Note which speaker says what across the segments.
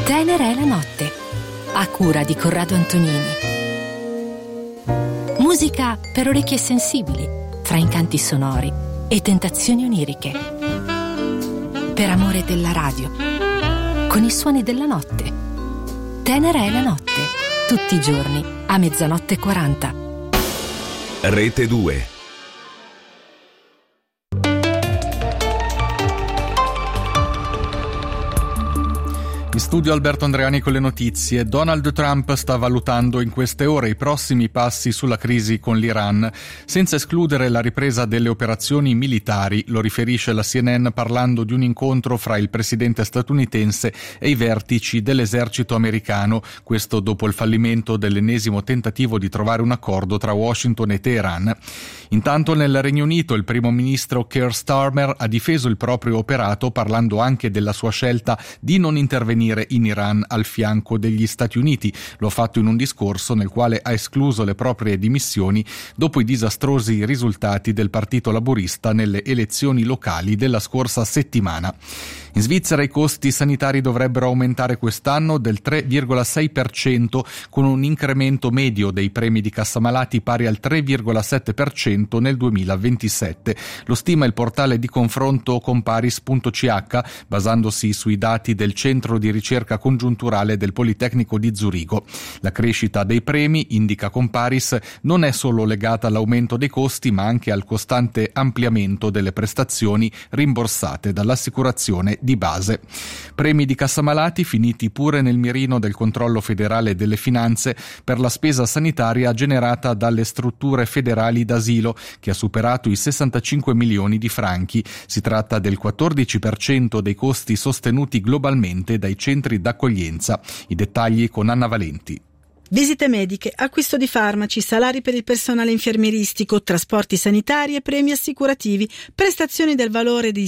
Speaker 1: Tenera è la notte, a cura di Corrado Antonini. Musica per orecchie sensibili, tra incanti sonori e tentazioni oniriche. Per amore della radio, con i suoni della notte. Tenera è la notte, tutti i giorni a 00:40.
Speaker 2: Rete 2.
Speaker 3: In studio Alberto Andreani con le notizie. Donald Trump sta valutando in queste ore i prossimi passi sulla crisi con l'Iran, senza escludere la ripresa delle operazioni militari, lo riferisce la CNN parlando di un incontro fra il presidente statunitense e i vertici dell'esercito americano, questo dopo il fallimento dell'ennesimo tentativo di trovare un accordo tra Washington e Teheran. Intanto nel Regno Unito il primo ministro Keir Starmer ha difeso il proprio operato parlando anche della sua scelta di non intervenire in Iran al fianco degli Stati Uniti. Lo ha fatto in un discorso nel quale ha escluso le proprie dimissioni dopo i disastrosi risultati del Partito Laburista nelle elezioni locali della scorsa settimana. In Svizzera i costi sanitari dovrebbero aumentare quest'anno del 3,6%, con un incremento medio dei premi di cassamalati pari al 3,7% nel 2027. Lo stima il portale di confronto Comparis.ch, basandosi sui dati del Centro di ricerca congiunturale del Politecnico di Zurigo. La crescita dei premi, indica Comparis, non è solo legata all'aumento dei costi, ma anche al costante ampliamento delle prestazioni rimborsate dall'assicurazione di base. Premi di cassamalati finiti pure nel mirino del controllo federale delle finanze per la spesa sanitaria generata dalle strutture federali d'asilo, che ha superato i 65 milioni di franchi. Si tratta del 14% dei costi sostenuti globalmente dai centri d'accoglienza. I dettagli con Anna Valenti.
Speaker 4: Visite mediche, acquisto di farmaci, salari per il personale infermieristico, trasporti sanitari e premi assicurativi, prestazioni del valore di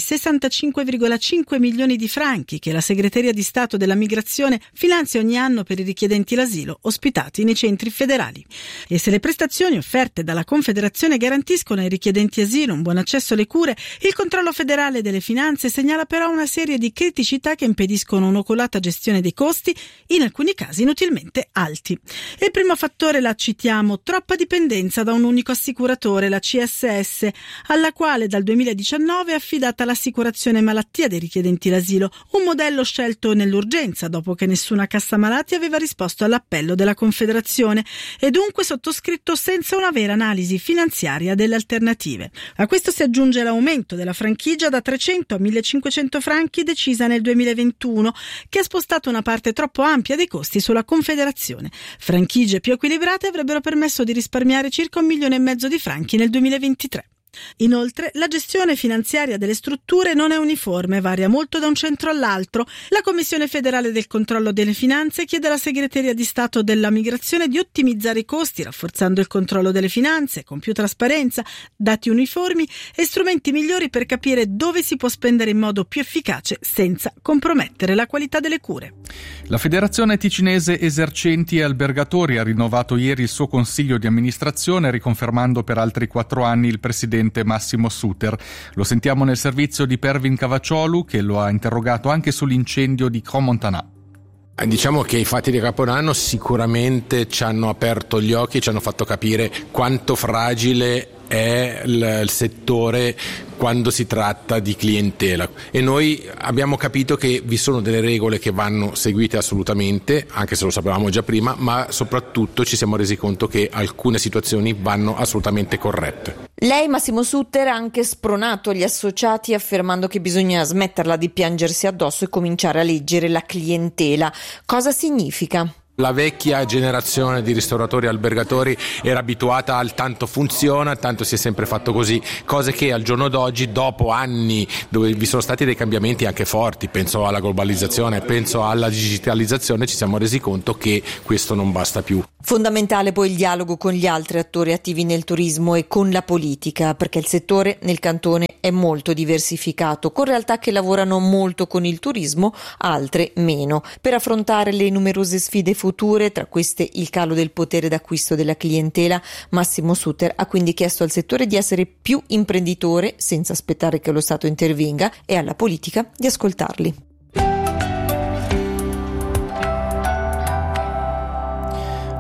Speaker 4: 65,5 milioni di franchi che la Segreteria di Stato della Migrazione finanzia ogni anno per i richiedenti l'asilo ospitati nei centri federali. E se le prestazioni offerte dalla Confederazione garantiscono ai richiedenti asilo un buon accesso alle cure, il controllo federale delle finanze segnala però una serie di criticità che impediscono un'oculata gestione dei costi, in alcuni casi inutilmente alti. Il primo fattore la citiamo: troppa dipendenza da un unico assicuratore, la CSS, alla quale dal 2019 è affidata l'assicurazione malattia dei richiedenti l'asilo, un modello scelto nell'urgenza dopo che nessuna cassa malati aveva risposto all'appello della Confederazione e dunque sottoscritto senza una vera analisi finanziaria delle alternative. A questo si aggiunge l'aumento della franchigia da 300 a 1500 franchi decisa nel 2021, che ha spostato una parte troppo ampia dei costi sulla Confederazione. Franchigie più equilibrate avrebbero permesso di risparmiare circa 1,5 milioni di franchi nel 2023. Inoltre, la gestione finanziaria delle strutture non è uniforme, varia molto da un centro all'altro. La Commissione federale del controllo delle finanze chiede alla Segreteria di Stato della Migrazione di ottimizzare i costi, rafforzando il controllo delle finanze, con più trasparenza, dati uniformi e strumenti migliori per capire dove si può spendere in modo più efficace senza compromettere la qualità delle cure.
Speaker 3: La Federazione Ticinese Esercenti e Albergatori ha rinnovato ieri il suo consiglio di amministrazione, riconfermando per altri 4 anni il presidente Massimo Suter. Lo sentiamo nel servizio di Pervin Cavacciolu, che lo ha interrogato anche sull'incendio di Crans-Montana.
Speaker 5: Diciamo che i fatti di Capodanno sicuramente ci hanno aperto gli occhi, ci hanno fatto capire quanto fragile è il settore quando si tratta di clientela, e noi abbiamo capito che vi sono delle regole che vanno seguite assolutamente, anche se lo sapevamo già prima, ma soprattutto ci siamo resi conto che alcune situazioni vanno assolutamente corrette.
Speaker 6: Lei, Massimo Suter, ha anche spronato gli associati affermando che bisogna smetterla di piangersi addosso e cominciare a leggere la clientela. Cosa significa?
Speaker 5: La vecchia generazione di ristoratori e albergatori era abituata al tanto funziona, tanto si è sempre fatto così, cose che al giorno d'oggi, dopo anni dove vi sono stati dei cambiamenti anche forti, penso alla globalizzazione, penso alla digitalizzazione, ci siamo resi conto che questo non basta più.
Speaker 6: Fondamentale poi il dialogo con gli altri attori attivi nel turismo e con la politica, perché il settore nel cantone è molto diversificato, con realtà che lavorano molto con il turismo, altre meno. Per affrontare le numerose sfide future, tra queste il calo del potere d'acquisto della clientela, Massimo Suter ha quindi chiesto al settore di essere più imprenditore senza aspettare che lo Stato intervenga e alla politica di ascoltarli.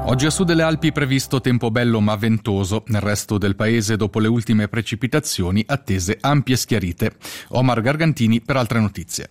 Speaker 3: Oggi a sud delle Alpi previsto tempo bello ma ventoso, nel resto del paese dopo le ultime precipitazioni attese ampie schiarite. Omar Gargantini per altre notizie.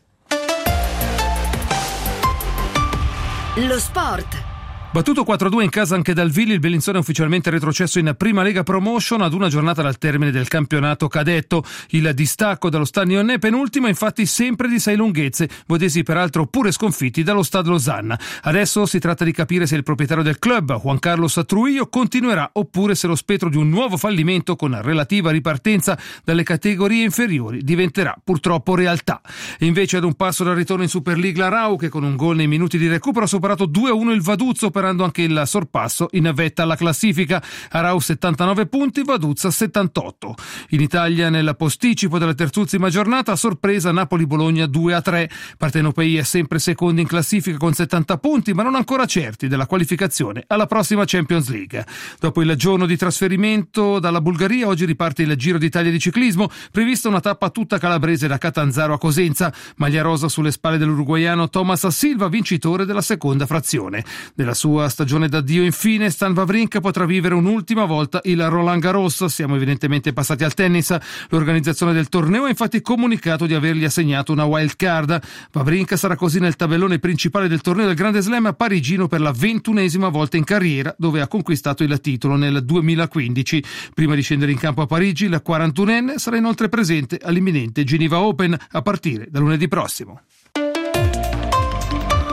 Speaker 7: Lo sport.
Speaker 8: Battuto 4-2 in casa anche dal Ville, il Bellinzona è ufficialmente retrocesso in Prima Lega Promotion ad una giornata dal termine del campionato cadetto. Il distacco dallo Stadion è penultimo, infatti sempre di 6 lunghezze, vodesi peraltro pure sconfitti dallo Stade Losanna. Adesso si tratta di capire se il proprietario del club, Juan Carlos Trujillo, continuerà oppure se lo spettro di un nuovo fallimento con relativa ripartenza dalle categorie inferiori diventerà purtroppo realtà. E invece ad un passo dal ritorno in Super League l'Arau, che con un gol nei minuti di recupero ha superato 2-1 il Vaduzzo, operando anche il sorpasso in vetta alla classifica. Arau 79 punti, Vaduzza 78. In Italia nel posticipo della terzultima giornata, a sorpresa Napoli-Bologna 2-3. Partenopei è sempre secondo in classifica con 70 punti, ma non ancora certi della qualificazione alla prossima Champions League. Dopo il giorno di trasferimento dalla Bulgaria, oggi riparte il Giro d'Italia di ciclismo, prevista una tappa tutta calabrese da Catanzaro a Cosenza. Maglia rosa sulle spalle dell'uruguaiano Thomas Silva, vincitore della seconda frazione. Nella sua stagione d'addio infine Stan Wawrinka potrà vivere un'ultima volta il Roland Garros. Siamo evidentemente passati al tennis. L'organizzazione del torneo ha infatti comunicato di avergli assegnato una wild card. Wawrinka sarà così nel tabellone principale del torneo del Grande Slam parigino per la 21esima volta in carriera, dove ha conquistato il titolo nel 2015. Prima di scendere in campo a Parigi, il 41enne sarà inoltre presente all'imminente Geneva Open a partire da lunedì prossimo.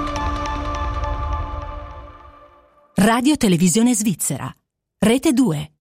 Speaker 1: Radio Televisione Svizzera, Rete 2.